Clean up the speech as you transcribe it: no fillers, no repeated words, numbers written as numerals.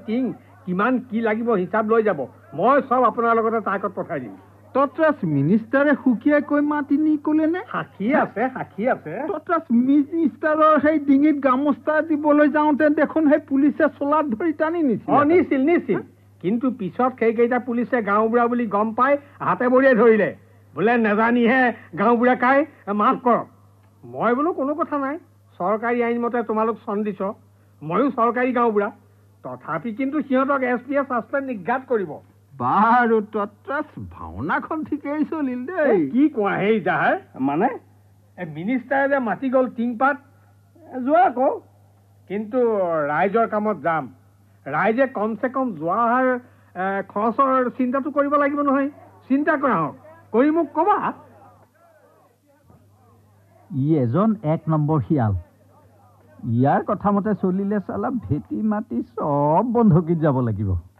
টিং কিমান কি লাগিব হিচাপ লৈ যাব মই সব আপোনাৰ লগতে তাকত পঠাই দিম তত্ৰাস মিনিষ্টাৰে সুকীয়াই কৈ মাতি নি ক'লে নে সাক্ষী আছে তত্ৰাস মিনিষ্টাৰৰ সেই ডিঙিত গামোচা দিবলৈ যাওঁতে দেখোন সেই পুলিচে চলাত ধৰি টানি নিছিল কিন্তু পিছত সেইকেইটা পুলিচে গাঁওবুঢ়া বুলি গম পাই হাতে বৰিয়ে ধৰিলে বোলে নেজানিহে গাঁওবুঢ়া কাই মাফ কৰক মই বোলো কোনো কথা নাই চৰকাৰী আইন মতে তোমালোক চন দিছ ময়ো চৰকাৰী গাঁওবুঢ়া তথাপি কিন্তু সিহঁতক এছপিয়ে ছাছপেণ্ড নিঘাত কৰিব বাৰু তত্ৰাস ভাওনাখন ঠিকেই চলিল দেই কি কোৱা সেই যাহে মানে মিনিষ্টাৰে যে মাতি গ'ল টিংপাত যোৱা আকৌ কিন্তু ৰাইজৰ কামত যাম ৰাইজে কমচে কম যোৱা অহাৰ খৰচৰ চিন্তাটো কৰিব লাগিব নহয় চিন্তা কৰা হওক কৰি মোক ক'বা ই এজন 1 নম্বৰ শিয়াল ইয়াৰ কথা মতে চলিলে চালা ভেটি মাটি চব বন্ধকীত যাব লাগিব